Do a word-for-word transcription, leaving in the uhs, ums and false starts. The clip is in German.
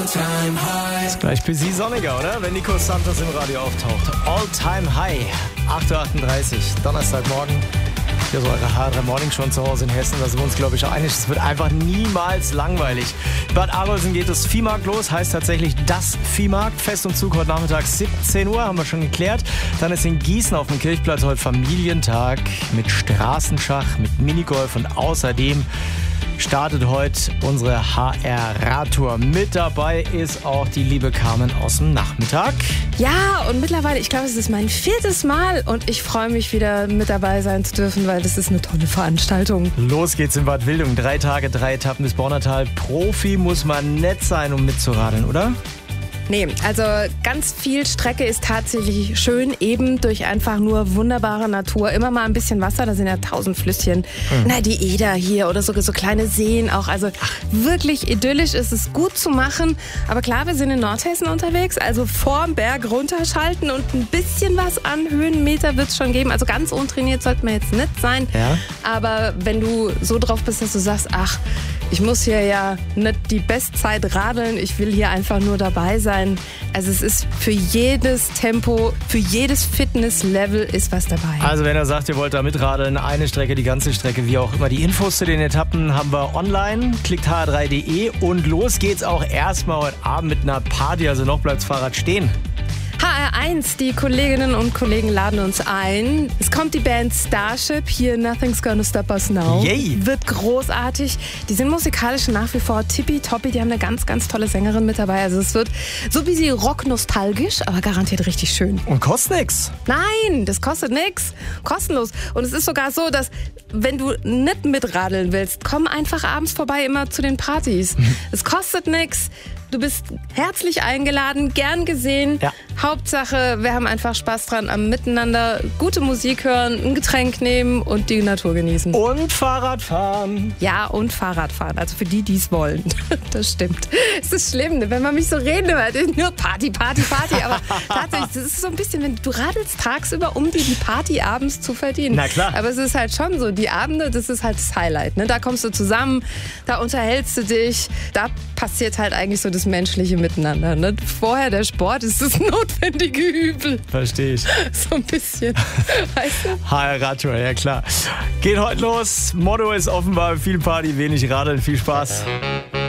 Ist gleich busy sonniger, oder? Wenn Nico Santos im Radio auftaucht. All Time High. acht Uhr achtunddreißig, Donnerstagmorgen. Hier ist eure H drei Morning schon zu Hause in Hessen. Da sind wir uns, glaube ich, auch einig. Es wird einfach niemals langweilig. Bad Arolsen geht das Viehmarkt los. Heißt tatsächlich das Viehmarkt. Fest und Zug heute Nachmittag siebzehn Uhr. Haben wir schon geklärt. Dann ist in Gießen auf dem Kirchplatz heute Familientag mit Straßenschach, mit Minigolf und außerdem startet heute unsere H R-Radtour. Mit dabei ist auch die liebe Carmen aus dem Nachmittag. Ja, und mittlerweile, ich glaube, es ist mein viertes Mal und ich freue mich wieder mit dabei sein zu dürfen, weil das ist eine tolle Veranstaltung. Los geht's in Bad Wildung. Drei Tage, drei Etappen bis Bornertal. Profi muss man nett sein, um mitzuradeln, oder? Nee, also ganz viel Strecke ist tatsächlich schön, eben durch einfach nur wunderbare Natur. Immer mal ein bisschen Wasser, da sind ja tausend Flüsschen. Mhm. Na, die Eder hier oder so, so kleine Seen auch. Also wirklich idyllisch, ist es gut zu machen. Aber klar, wir sind in Nordhessen unterwegs, also vorm Berg runterschalten und ein bisschen was an Höhenmeter wird es schon geben. Also ganz untrainiert sollte man jetzt nicht sein. Ja. Aber wenn du so drauf bist, dass du sagst, ach, ich muss hier ja nicht die Bestzeit radeln, ich will hier einfach nur dabei sein. Also es ist für jedes Tempo, für jedes Fitnesslevel ist was dabei. Also wenn ihr sagt, ihr wollt da mitradeln, eine Strecke, die ganze Strecke, wie auch immer. Die Infos zu den Etappen haben wir online. Klickt h r drei punkt d e und los geht's auch erstmal heute Abend mit einer Party. Also noch bleibt's Fahrrad stehen. H R eins, die Kolleginnen und Kollegen laden uns ein. Es kommt die Band Starship, hier Nothing's Gonna Stop Us Now. Yay. Wird großartig. Die sind musikalisch nach wie vor tippitoppi. Die haben eine ganz, ganz tolle Sängerin mit dabei. Also es wird so ein bisschen rocknostalgisch, aber garantiert richtig schön. Und kostet nix. Nein, das kostet nix. Kostenlos. Und es ist sogar so, dass wenn du nicht mitradeln willst, komm einfach abends vorbei immer zu den Partys. Es kostet nix. Du bist herzlich eingeladen, gern gesehen. Ja. Hauptsache, wir haben einfach Spaß dran am Miteinander, gute Musik hören, ein Getränk nehmen und die Natur genießen. Und Fahrrad fahren. Ja, und Fahrrad fahren. Also für die, die es wollen. Das stimmt. Es ist schlimm, wenn man mich so reden hört. Nur Party, Party, Party. Aber tatsächlich, das ist so ein bisschen, wenn du radelst tagsüber, um dir die Party abends zu verdienen. Na klar. Aber es ist halt schon so, die Abende, das ist halt das Highlight. Ne? Da kommst du zusammen, da unterhältst du dich, da passiert halt eigentlich so das menschliche Miteinander. Ne? Vorher der Sport ist das notwendige Übel. Verstehe ich. So ein bisschen. Weißt du? H R-Radtour, ja klar. Geht heute los. Motto ist offenbar viel Party, wenig Radeln, viel Spaß.